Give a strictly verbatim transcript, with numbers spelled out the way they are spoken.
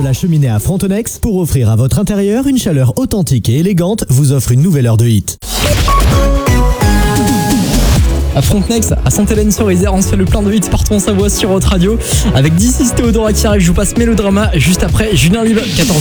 de la cheminée à Frontenex, pour offrir à votre intérieur une chaleur authentique et élégante, vous offre une nouvelle heure de hit. À Frontenex, à Sainte-Hélène-sur-Isère, on se fait le plein de hits partout en Savoie sur votre radio. Avec D six Théodora qui arrive, je vous passe Mélodrama juste après Julien Libre, quatorze heures.